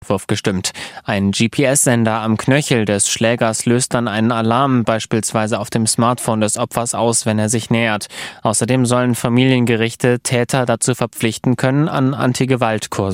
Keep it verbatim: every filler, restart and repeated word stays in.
Vorwurf gestimmt. Ein G P S-Sender am Knöchel des Schlägers löst dann einen Alarm, beispielsweise auf dem Smartphone des Opfers aus, wenn er sich nähert. Außerdem sollen Familiengerichte Täter dazu verpflichten können, an Antigewaltkurse